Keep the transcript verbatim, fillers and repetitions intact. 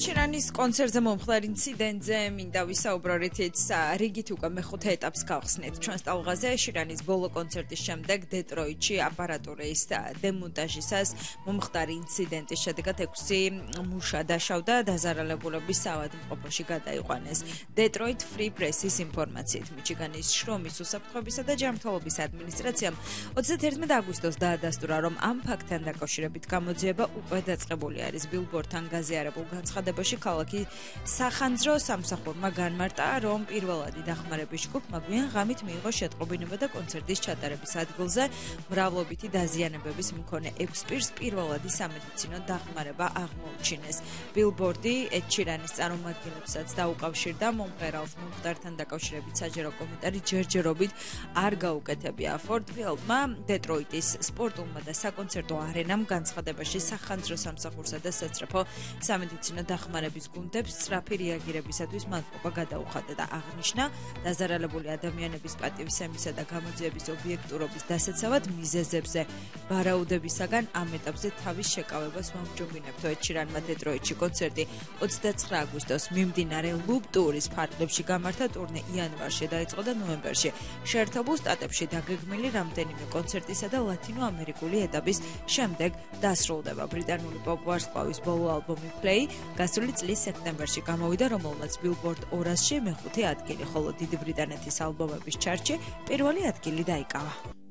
Sheeranis კონცერტზე მომხდარ ინციდენტზე მინდა ვისაუბრო რითიც რიგით უკვე მეხუთე ეტაპს გავხსნით ჩვენს ტალღაზე. Sheeranis ბოლო კონცერტის შემდეგ დეტროიტში აპარატურის დემონტაჟისას მომხდარი ინციდენტის შედეგად ექვსი მუშა დაშავდა, დაზარალებულების საავადმყოფოში გადაიყვანეს. Detroit Free Press-ის ინფორმაციით მიჩიგანის შრომის უსაფრთხოებისა და ჯანმრთელობის ადმინისტრაციამ ოცდაათერთი აგვისტოს დაადასტურა, რომ ამ ფაქტთან დაკავშირებით გამოძიება უკვე დაწყებული არის. Billboard-თან გაზიარებულ განცხადებაში ქალაქი სახანძრო სამსახურმა განმარტა, რომ პირველადი დახმარების ჯგუფმა გვიან ღამით მიიღო შეტყობინება და კონცერტის ჩატარების ადგილზე მრავლობითი დაზიანებების მქონე ექვს პირს პირველადი სამედიცინო დახმარება აღმოუჩინეს. Billboard-ი Ed Sheeranis წარმომადგენლებსაც დაუკავშირდა, მომღერალს მომხდართან დაკავშირებით საჯარო კომენტარი ჯერჯერობით არ გაუკეთებია. Ford Field-მა დეტროიტის სპორტულმა და საკონცერტო არენამ განცხადებაში სახანძრო სამსახურსა და სასწრაფო სამედიცინო დახმარების გუნდებს სწრაფი რეაგირებისათვის მადლობა გადაუხადა და აღნიშნა, დაზარალებული ადამიანების პატივისცემისა და გამოძიების ობიექტურობის დასაცავად მიზეზებზე ვარაუდებისაგან ამ ეტაპზე თავის შეკავებას ვამჯობინებთ. Ed Sheeranმა დეტროიტში კონცერტი ოცდაცხრა აგვისტოს მიმდინარე ლუპ ტურის ფარგლებში გამართა. ტურნე იანვარში დაიწყო და ნოემბერში შეერთებულ შტატებში დაგეგმილი რამდენიმე კონცერტისა და ლათინო ამერიკული ეტაპის შემდეგ დასრულდება. ბრიტანული პოპ ვარსკვლავის ბოლო ალბომი Play გასული წლის სექტემბერში გამოვიდა, რომელმაც Billboard ორასში მეხუთე ადგილი, ხოლო დიდი ბრიტანეთის ალბომების ჩარტში პირველი ადგილი დაიკავა.